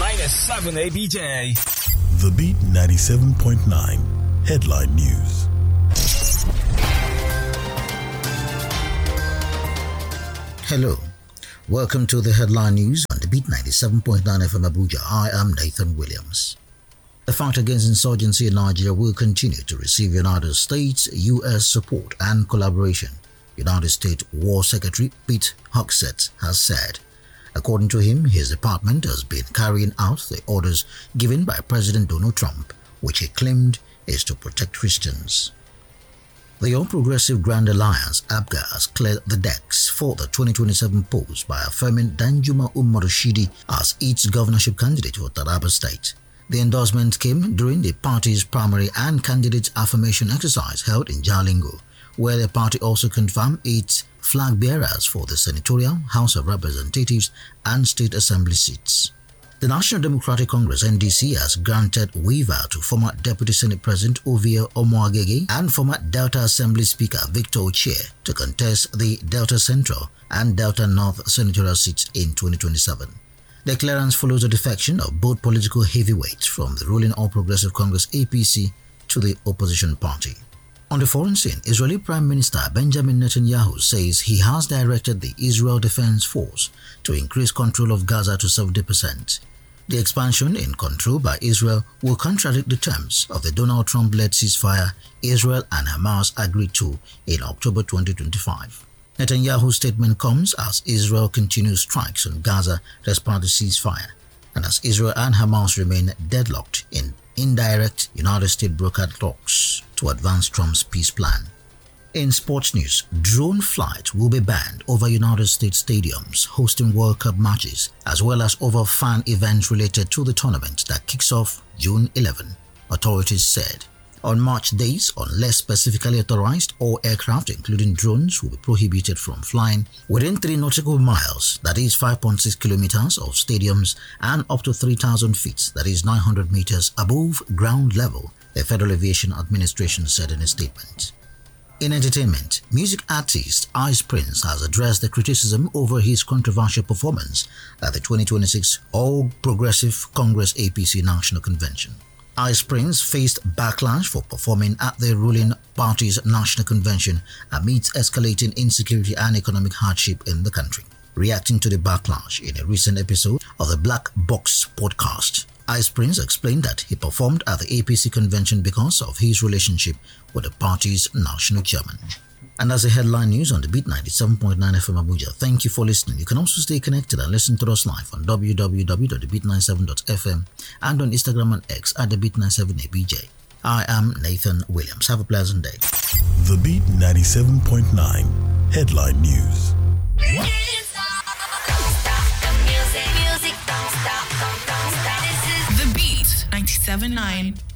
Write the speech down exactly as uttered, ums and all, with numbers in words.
ninety-seven A B J. The Beat ninety-seven point nine Headline News. Hello. Welcome to the Headline News on the Beat ninety-seven point nine F M Abuja. I am Nathan Williams. The fight against insurgency in Nigeria will continue to receive United States, U S support and collaboration, United States War Secretary Pete Hegseth has said. According to him, his department has been carrying out the orders given by President Donald Trump, which he claimed is to protect Christians. The All Progressive Grand Alliance, A B G A, has cleared the decks for the twenty twenty-seven polls by affirming Danjuma Umar Rashidi as its governorship candidate for Taraba State. The endorsement came during the party's primary and candidate affirmation exercise held in Jalingo, where the party also confirmed its flag bearers for the Senatorial, House of Representatives and State Assembly seats. The National Democratic Congress N D C has granted waiver to former Deputy Senate President Ovie Omoagege and former Delta Assembly Speaker Victor Ochie to contest the Delta Central and Delta North senatorial seats in twenty twenty-seven. The clearance follows the defection of both political heavyweights from the ruling All Progressive Congress A P C to the opposition party. On the foreign scene, Israeli Prime Minister Benjamin Netanyahu says he has directed the Israel Defense Force to increase control of Gaza to seventy percent. The expansion in control by Israel will contradict the terms of the Donald Trump-led ceasefire Israel and Hamas agreed to in October twenty twenty-five. Netanyahu's statement comes as Israel continues strikes on Gaza despite the ceasefire, and as Israel and Hamas remain deadlocked in indirect United States brokered talks to advance Trump's peace plan. In sports news, drone flight will be banned over United States stadiums hosting World Cup matches, as well as over fan events related to the tournament that kicks off June eleventh, authorities said. On March days, unless specifically authorized, all aircraft, including drones, will be prohibited from flying within three nautical miles, that is five point six kilometers, of stadiums and up to three thousand feet, that is nine hundred meters, above ground level, the Federal Aviation Administration said in a statement. In entertainment, music artist Ice Prince has addressed the criticism over his controversial performance at the twenty twenty-six All Progressive Congress A P C National Convention. Ice Prince faced backlash for performing at the ruling party's national convention amidst escalating insecurity and economic hardship in the country. Reacting to the backlash in a recent episode of the Black Box podcast, Ice Prince explained that he performed at the A P C convention because of his relationship with the party's national chairman. And as a headline news on the Beat ninety-seven point nine F M Abuja, thank you for listening. You can also stay connected and listen to us live on w w w dot the beat ninety-seven dot f m and on Instagram and X at the Beat ninety-seven A B J. I am Nathan Williams. Have a pleasant day. The Beat ninety-seven point nine Headline News. The Beat ninety-seven point nine.